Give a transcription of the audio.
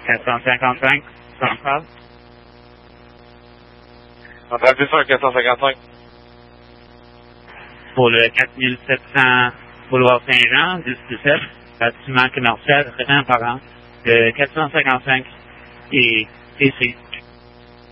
455, central. Central, c'est ça, 455. Pour le 4700 boulevard Saint-Jean, 10-17, bâtiment commercial, résident par an, de 455 et ici.